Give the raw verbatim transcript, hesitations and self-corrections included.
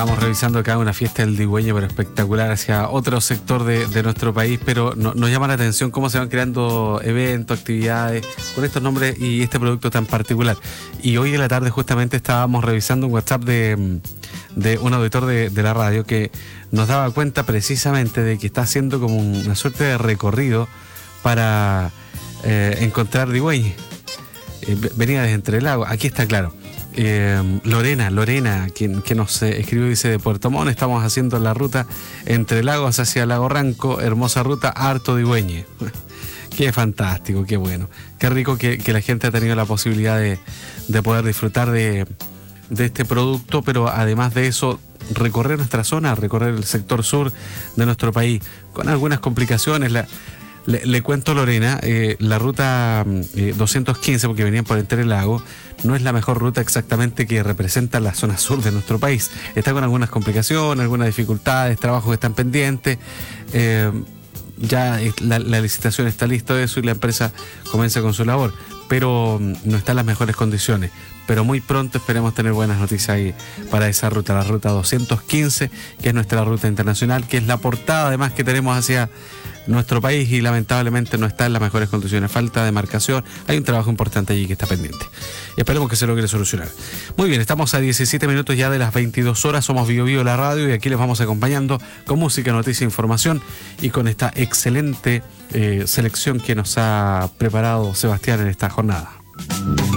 estábamos revisando acá una fiesta del Digüeño, pero espectacular, hacia otro sector de, de nuestro país, pero no, nos llama la atención cómo se van creando eventos, actividades con estos nombres y este producto tan particular. Y hoy en la tarde justamente estábamos revisando un WhatsApp de, de un auditor de, de la radio que nos daba cuenta precisamente de que está haciendo como una suerte de recorrido para eh, encontrar Digüeño. Eh, venía desde Entre Lagos, aquí está claro. Eh, Lorena, Lorena, quien que nos eh, escribió, dice: de Puerto Montt estamos haciendo la ruta Entre Lagos hacia Lago Ranco, hermosa ruta, harto Digüeño. Qué fantástico, qué bueno, qué rico que, que la gente ha tenido la posibilidad de, de poder disfrutar de, de este producto, pero además de eso, recorrer nuestra zona, recorrer el sector sur de nuestro país, con algunas complicaciones. La, Le, le cuento, Lorena, eh, la ruta eh, doscientos quince, porque venían por Entre Lagos, no es la mejor ruta exactamente que representa la zona sur de nuestro país. Está con algunas complicaciones, algunas dificultades, trabajos que están pendientes. Eh, ya la, la licitación está lista de eso y la empresa comienza con su labor, pero no está en las mejores condiciones. Pero muy pronto esperemos tener buenas noticias ahí para esa ruta, la ruta doscientos quince, que es nuestra ruta internacional, que es la portada además que tenemos hacia nuestro país y lamentablemente no está en las mejores condiciones, falta de marcación, hay un trabajo importante allí que está pendiente y esperemos que se logre solucionar. Muy bien, estamos a diecisiete minutos ya de las veintidós horas, somos Bio Bio la radio y aquí les vamos acompañando con música, noticia, información y con esta excelente eh, selección que nos ha preparado Sebastián en esta jornada.